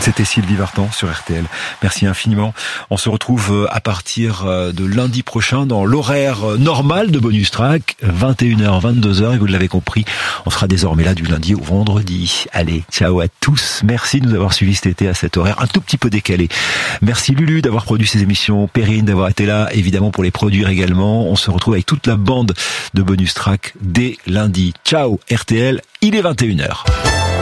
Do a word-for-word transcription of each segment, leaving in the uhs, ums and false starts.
C'était Sylvie Vartan sur R T L. Merci infiniment. On se retrouve à partir de lundi prochain dans l'horaire normal de Bonus Track, vingt et une heures, vingt-deux heures, et vous l'avez compris, on sera désormais là du lundi au vendredi. Allez, ciao à tous. Merci de nous avoir suivis cet été à cet horaire un tout petit peu décalé. Merci Lulu d'avoir produit ces émissions, Perrine d'avoir été là, évidemment pour les produire également. On se retrouve avec toute la bande de Bonus Track dès lundi. Ciao R T L, il est vingt et une heures.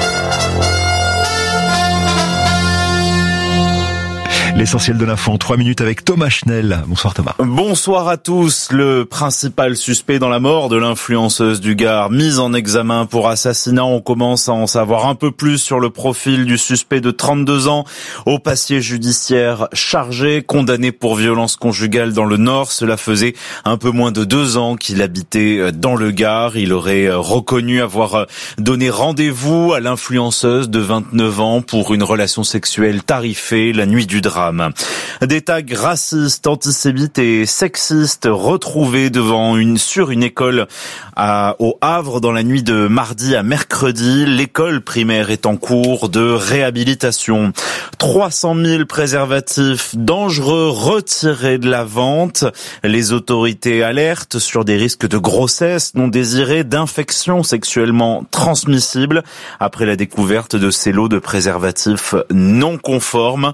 L'essentiel de l'info en trois minutes avec Thomas Schnell. Bonsoir Thomas. Bonsoir à tous. Le principal suspect dans la mort de l'influenceuse du Gard, mise en examen pour assassinat. On commence à en savoir un peu plus sur le profil du suspect de trente-deux ans, au passé judiciaire chargé, condamné pour violence conjugale dans le Nord. Cela faisait un peu moins de deux ans qu'il habitait dans le Gard. Il aurait reconnu avoir donné rendez-vous à l'influenceuse de vingt-neuf ans pour une relation sexuelle tarifée la nuit du drame. Des tags racistes, antisémites et sexistes retrouvés devant une, sur une école à, au Havre dans la nuit de mardi à mercredi. L'école primaire est en cours de réhabilitation. trois cent mille préservatifs dangereux retirés de la vente. Les autorités alertent sur des risques de grossesse non désirée, d'infections sexuellement transmissibles après la découverte de ces lots de préservatifs non conformes.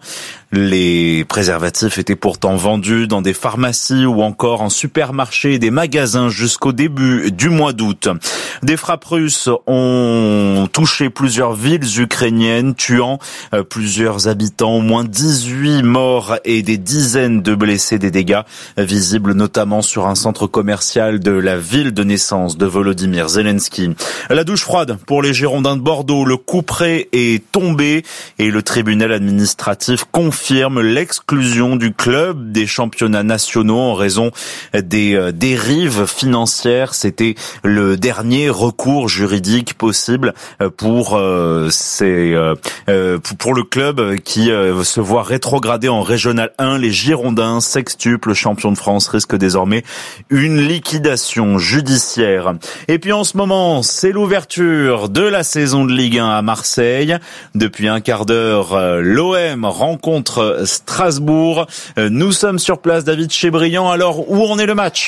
Les préservatifs étaient pourtant vendus dans des pharmacies ou encore en supermarchés et des magasins jusqu'au début du mois d'août. Des frappes russes ont touché plusieurs villes ukrainiennes, tuant plusieurs habitants, au moins dix-huit morts et des dizaines de blessés, des dégâts visibles notamment sur un centre commercial de la ville de naissance de Volodymyr Zelensky. La douche froide pour les Girondins de Bordeaux, le couperet est tombé et le tribunal administratif confirme confirme l'exclusion du club des championnats nationaux en raison des dérives financières. C'était le dernier recours juridique possible pour euh, ces, euh, pour le club qui euh, se voit rétrogradé en Régional un. Les Girondins, sextuples champions de France, risquent désormais une liquidation judiciaire. Et puis en ce moment, c'est l'ouverture de la saison de Ligue un à Marseille. Depuis un quart d'heure, l'O M rencontre Strasbourg. Nous sommes sur place, David Chebriand. Alors, où en est le match ?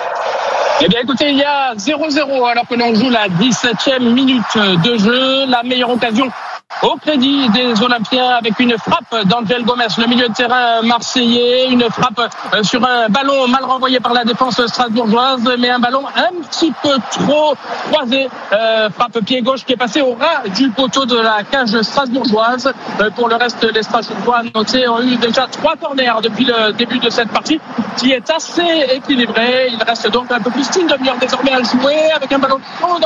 Eh bien, écoutez, il y a zéro zéro alors que l'on joue la dix-septième minute de jeu. La meilleure occasion au crédit des Olympiens avec une frappe d'Angel Gomez, le milieu de terrain marseillais, une frappe sur un ballon mal renvoyé par la défense strasbourgeoise, mais un ballon un petit peu trop croisé, euh, frappe pied gauche qui est passé au ras du poteau de la cage strasbourgeoise. Euh, pour le reste, les Strasbourgeois notés ont eu déjà trois corners depuis le début de cette partie qui est assez équilibrée. Il reste donc un peu plus d'une demi-heure désormais à jouer avec un ballon